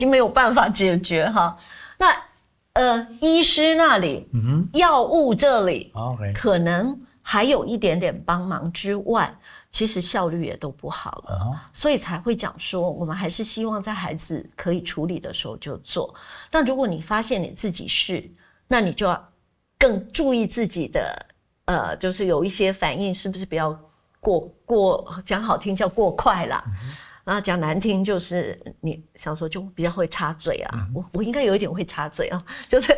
经没有办法解决哈。那医师那里，药物这里，可能还有一点点帮忙之外，其实效率也都不好了，所以才会讲说，我们还是希望在孩子可以处理的时候就做。那如果你发现你自己是，那你就要更注意自己的，就是有一些反应是不是不要过讲好听叫过快啦。然后讲难听就是你想说就比较会插嘴啊，我应该有一点会插嘴啊，就是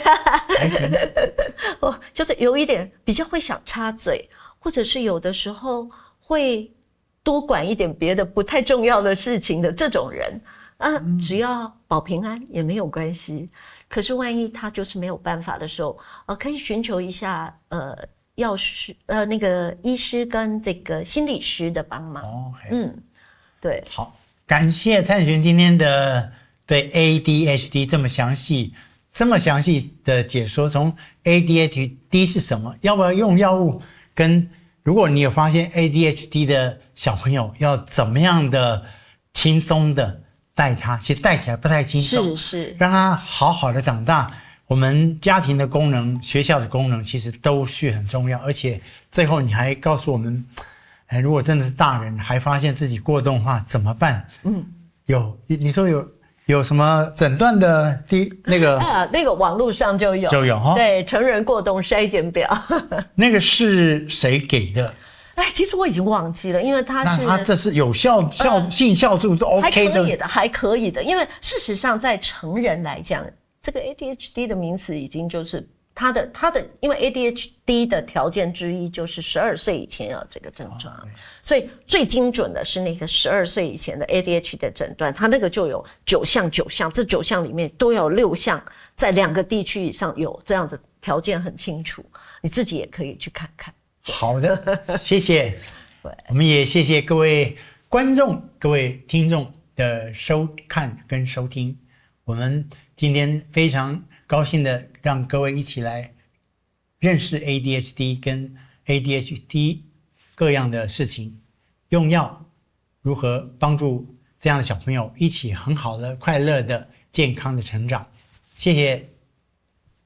就是有一点比较会想插嘴，或者是有的时候会多管一点别的不太重要的事情的这种人只要保平安也没有关系。可是万一他就是没有办法的时候，可以寻求一下药师那个医师跟这个心理师的帮忙。对， 好，感谢蔡璇今天的对 ADHD 这么详细的解说，从 ADHD 是什么，要不要用药物，跟如果你有发现 ADHD 的小朋友要怎么样的轻松的带他，其实带起来不太轻松， 是让他好好的长大。我们家庭的功能、学校的功能其实都是很重要，而且最后你还告诉我们。如果真的是大人还发现自己过动化怎么办？你说有什么诊断的那个网络上就有对，成人过动筛检表。 那个是谁给的？ 其实我已经忘记了，因为它这是有性酵素都 OK 的， 还可以的。因为事实上在成人来讲，这个 ADHD 的名词已经就是它的，因为 ADHD 的条件之一就是12岁以前有这个症状，所以最精准的是那个12岁以前的 ADHD 的诊断，它那个就有9项，这9项里面都有6项在2个地区以上有这样子，条件很清楚，你自己也可以去看看。 好的，谢谢。我们也谢谢各位观众、各位听众的收看跟收听。我们今天非常高兴的让各位一起来认识 ADHD 跟 ADHD 各样的事情，用药如何帮助这样的小朋友一起很好的、快乐的、健康的成长。谢谢。